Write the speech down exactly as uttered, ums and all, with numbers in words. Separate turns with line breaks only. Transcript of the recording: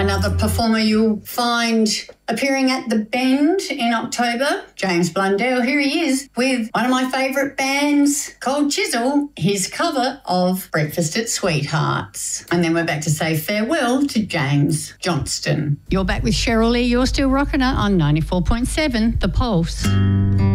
Another performer you'll find appearing at the Bend in October, James Blundell. Here he is with one of my favourite bands, Cold Chisel, his cover of Breakfast at Sweethearts. And then we're back to say farewell to James Johnston. You're back with Cheryl Lee. You're still rocking her on ninety-four point seven The Pulse.